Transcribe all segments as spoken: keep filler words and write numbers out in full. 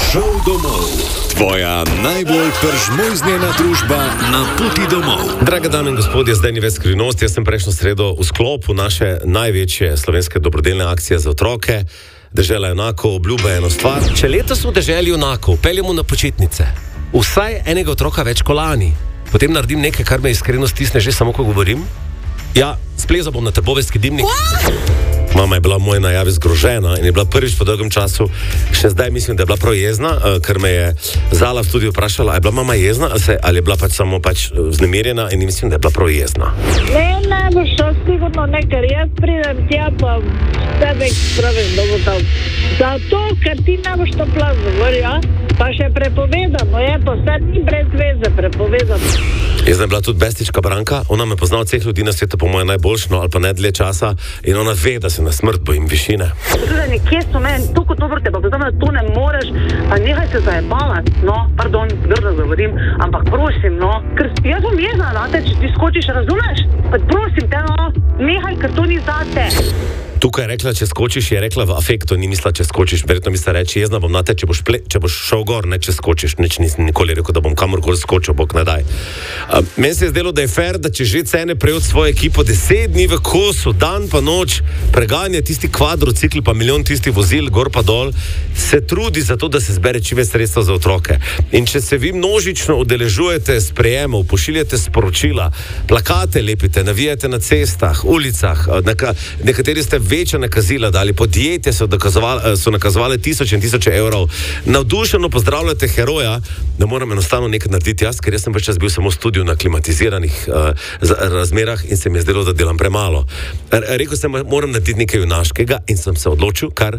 Šel domov. Tvoja najbolj peržmojznjena družba na poti domov. Drage dame in gospodje, zdaj ni več skrivnosti. Jaz sem prejšnjo sredo v sklopu naše največje slovenske dobrodelne akcije za otroke Dežela junakov obljublja eno stvar. Če letos v Deželi junakov peljemo na počitnice vsaj enega otroka več kot lani, potem naredim nekaj, kar me iskreno stisne že samo, ko govorim. Ja, splezal bom na Trboveljski dimnik. Mama je bila v moji najavi zgrožena in je bila prvič po dolgem času, še zdaj mislim, da je bila prav jezna, ker me je Zala v studiu vprašala, je bila mama jezna ali, se, ali je bila pač samo pač vznemirjena, in mislim, da je bila prav jezna. Ne, ne bo šel sigurno ne, ker jaz pridem tja, pa tebe spravim, da bo tam. Zato, ker ti ne boš to plaz govoril, ja? Pa še prepovedano je, pa vse ni brez veze prepovedano. Jaz sem bila tudi bestička Branka, ona me pozna od vseh ljudi na svetu po moje najboljšno ali pa ne dlje časa in ona ve, da se na smrt bojim višine. Tudi nekje so meni, toliko dobro te pa potem, da to ne moreš, pa nehaj se zajebavati, no, pardon, grdo govorim, ampak prosim, no, ker jaz bom jezna, nate, če ti skočiš, razumeš? Pa prosim te, no, nehaj, ker to ni zate. Tukaj je rekla, če skočiš, je rekla v afektu, ni mislila, če skočiš, verjetno misla reči, jezna bom na te, če boš, ple, če boš šel gor, ne če skočiš, nič nisem nikoli rekel, da bom kamorkoli skočil, bog ne daj. Uh, meni se je zdelo, da je fair, da če že cene prej od svojo ekipo deset dni v kosu, dan pa noč, preganja tisti kvadrocikl, pa milijon tistih vozil, gor pa dol, se trudi za to, da se zbere čim več sredstva za otroke. In če se vi množično udeležujete sprejemov, pošiljate sporočila, plakate lepite, navijate na cestah, ulicah, neka, nekateri ste večja nakazila dali, podjetje so, so nakazovali tisoče in tisoče evrov. Navdušeno pozdravljate heroja, da moram enostavno nekaj narediti jaz, ker jaz sem več čas bil samo v studiu na klimatiziranih uh, razmerah in se mi je zdelo, da delam premalo. Rekel sem, moram narediti nekaj junaškega in sem se odločil, kar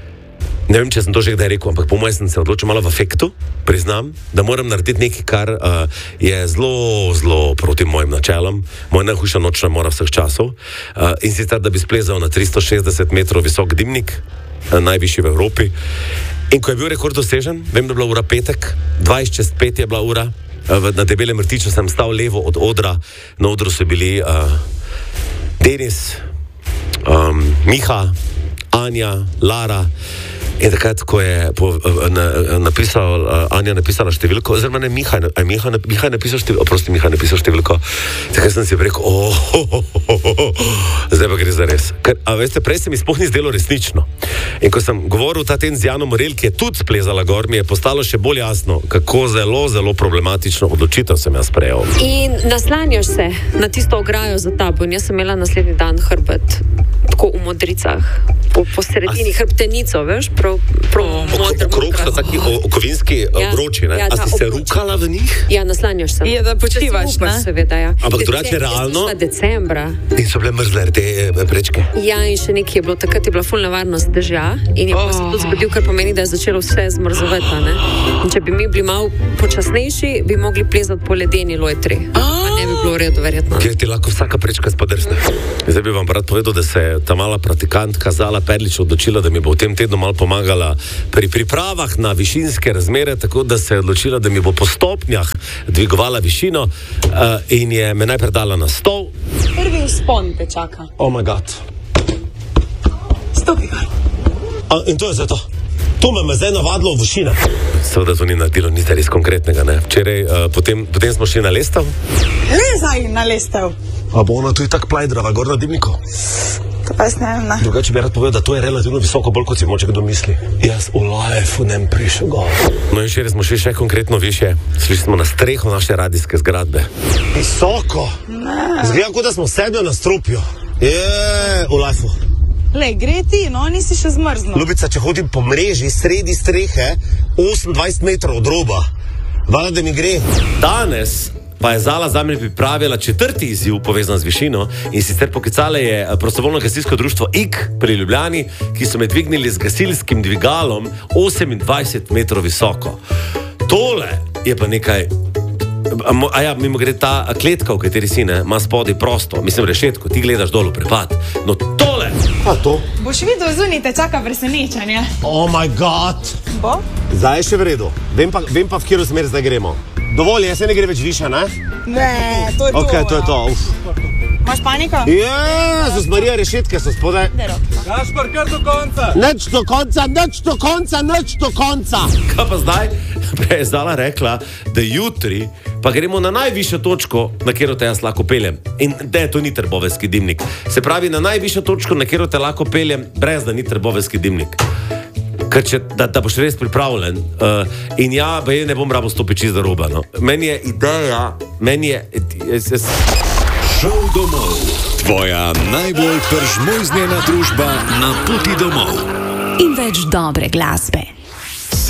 ne vem, če sem to že kdaj rekel, ampak po mojem sem se odločil malo v afektu, priznam, da moram narediti nekaj, kar uh, je zelo, zelo proti mojim načelom, moja najhujša nočna mora vseh časov, uh, in sicer, da bi splezal na tristo šestdeset metrov visok dimnik, uh, najvišji v Evropi. In ko je bil rekord dosežen, vem, da je bila ura petek, dvajset čez pet je bila ura, uh, na Debelem rtiču sem stal levo od odra, na odru so bili uh, Denis, um, Miha, Anja, Lara. In takrat, ko je po, na, napisal, Anja napisala številko, oziroma ne, Miha, aj Miha, Miha je napisal številko, oprosti, Miha je napisal številko, takrat sem si rekel, oh, oh, oh, oh, oh, zdaj pa gre za res. Ker, a veste, prej se mi sploh ni zdelo resnično. In ko sem govoril ta ten z Jano Morel, ki je tudi splezala gor, mi je postalo še bolj jasno, kako zelo, zelo problematično odločitev sem jaz sprejel. In naslanjaš se na tisto ograjo za tabo in jaz sem imela naslednji dan hrbet, tako v modricah, po, po sredini, hrbtenico, veš, prav, prav modro. Okrog so taki okovinski obroči, ne? Ja, a si se rukala v njih? Ja, naslanjaš se. Je, da počivaš, ne? Seveda, ja. Ampak drugače realno? Decembra. In so bile mrzle te prečke? Ja, in še nekaj je bilo, takrat je bila ful nevarnost dežja in je oh. se tudi zgodil, kar pomeni, da je začelo vse zmrzovati, ne? In če bi mi bili malo počasnejši, bi mogli plezati po ledeni lojtri. Pa ne bi bilo v redu, verjetno. Kjer ti lahko vsaka prečka spodrsne. Zdaj bi vam rad povedal, da se je ta mala praktikantka Zala Perlič odločila, da mi bo v tem tednu malo pomagala pri pripravah na višinske razmere, tako da se je odločila, da mi bo po stopnjah dvigovala višino uh, in je me najprej dala na stol. Prvi vzpon te čaka. Oh my god. Stopi kar. A, in to je zato. To me me zdaj navadilo v višine. Seveda to ni naredilo nič res konkretnega, ne. Včeraj, uh, potem, potem smo šli na lestev. Lezaj na lestev. A bo ona tu i tak plajdrava, gor na dimniku? To pa jaz ne vem, ne. Drugače bi rad povedal, da to je relativno visoko, bolj kot si moče kdo misli. Jaz v life nem prišel gor. No in širi smo šli še konkretno više. Šli smo na streho naše radijske zgradbe. Visoko? Ne. Zgleda, kot da smo sedli na strupju. Je, v life-u. Lej, gre ti, no, nisi še zmrznil. Ljubica, če hodim po mreži sredi strehe, osemindvajset metrov od roba, valjda, da mi gre. Danes pa je Zala zame pripravila četrti izziv povezan z višino in sicer poklicala je prostovoljno gasilsko društvo I K pri Ljubljani, ki so me dvignili z gasilskim dvigalom osemindvajset metrov visoko. Tole je pa nekaj. A ja, mimo gre ta kletka, v kateri si, ne, ima spodaj prosto, mislim rešetko, ti gledaš dol v prepad. No tole! A to? Boš videl, zunaj te čaka presenečenje. Oh my god! Bo? Zdaj je še v redu. Vem pa, vem pa v kjer smer zdaj gremo. Dovolj, jaz se ne gre več više, ne? Ne, to je to. Ok, to je to. Uf. Imaš paniko? Jezus Marija, rešitke so spodaj. Gašpar, kar do konca. Nič do konca, nič do konca, nič do konca. Kaj pa zdaj? Prej je Zala rekla, da jutri pa gremo na najvišjo točko, na katero te jaz lahko peljem. In da je to ni trboveljski dimnik. Se pravi, na najvišjo točko, na katero te lahko peljem, brez da ni trboveljski dimnik. Ker če, da, da boš res pripravljen. Uh, in ja, pa je ne bom rabo stopiti čist za roba. No. Meni je ideja, meni je... je, je Šel domov. Tvoja najbolj peržmojznjena družba na poti domov. In več dobre glasbe.